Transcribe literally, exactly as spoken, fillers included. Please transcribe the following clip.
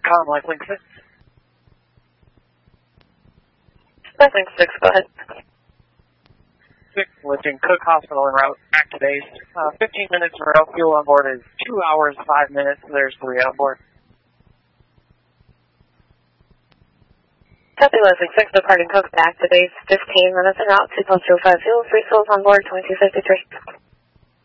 Com, Life Link six. Life Link six, go ahead. six, lifting Cook Hospital en route back to base. Uh, fifteen minutes en route. Fuel on board is two hours, five minutes. There's three on board. Copy, Life Link six, departing Cook back to base. fifteen minutes en route, two point two five fuel, three souls on board, twenty-two fifty-three.